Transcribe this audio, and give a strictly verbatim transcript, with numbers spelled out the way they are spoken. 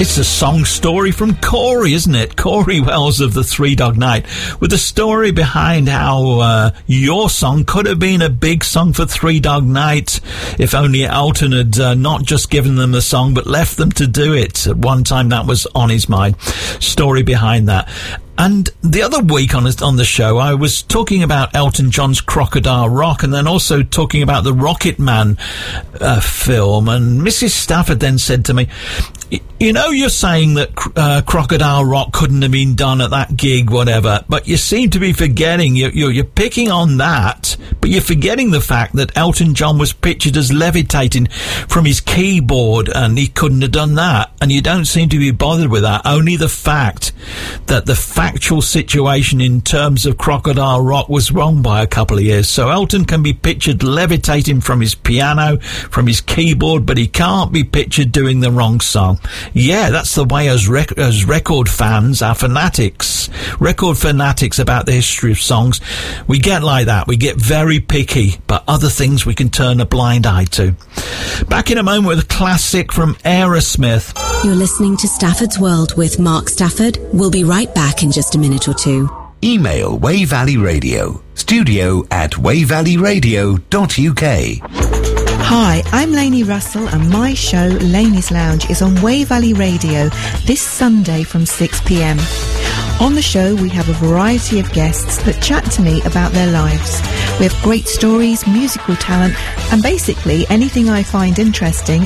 It's a song story from Corey, isn't it? Corey Wells of the Three Dog Night, with the story behind how uh, your song could have been a big song for Three Dog Night if only Elton had uh, not just given them the song but left them to do it. At one time that was on his mind. Story behind that. And the other week on on the show, I was talking about Elton John's Crocodile Rock, and then also talking about the Rocket Man uh, film. And Missus Stafford then said to me, you know, you're saying that uh, Crocodile Rock couldn't have been done at that gig, whatever, but you seem to be forgetting, you're, you're, you're picking on that, but you're forgetting the fact that Elton John was pictured as levitating from his keyboard, and he couldn't have done that, and you don't seem to be bothered with that. Only the fact that the factual situation in terms of Crocodile Rock was wrong by a couple of years. So Elton can be pictured levitating from his piano, from his keyboard, but he can't be pictured doing the wrong song. Yeah, that's the way as, rec- as record fans, our fanatics, record fanatics about the history of songs, we get like that. We get very picky, but other things we can turn a blind eye to. Back in a moment with a classic from Aerosmith. You're listening to Stafford's World with Mark Stafford. We'll be right back in just a minute or two. Email Way Valley Radio, studio at way valley radio dot u k. Hi, I'm Lainey Russell, and my show, Lainey's Lounge, is on Way Valley Radio this Sunday from six p m. On the show, we have a variety of guests that chat to me about their lives. We have great stories, musical talent, and basically anything I find interesting